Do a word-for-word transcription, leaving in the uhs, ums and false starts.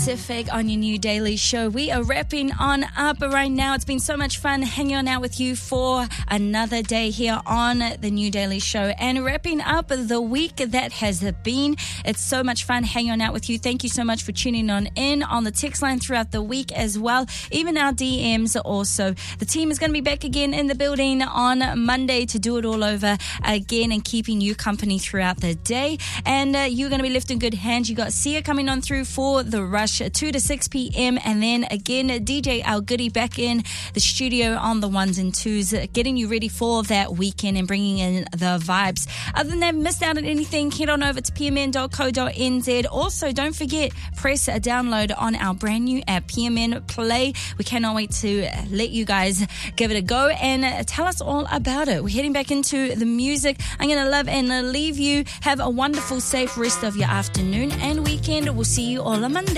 Pacific on your new daily show. We are wrapping on up right now. It's been so much fun hanging on out with you for another day here on the new daily show and wrapping up the week that has been. It's so much fun hanging on out with you. Thank you so much for tuning on in on the text line throughout the week as well. Even our D Ms also. The team is going to be back again in the building on Monday to do it all over again and keeping you company throughout the day. And uh, you're going to be left in good hands. You got Sia coming on through for The Rush, two to six p.m. And then again, D J Al Goody back in the studio on the ones and twos, getting you ready for that weekend and bringing in the vibes. Other than that, missed out on anything, head on over to p m n dot co dot n z. Also, don't forget, press a download on our brand new app, P M N Play. We cannot wait to let you guys give it a go and tell us all about it. We're heading back into the music. I'm going to love and leave you. Have a wonderful, safe rest of your afternoon and weekend. We'll see you all on Monday.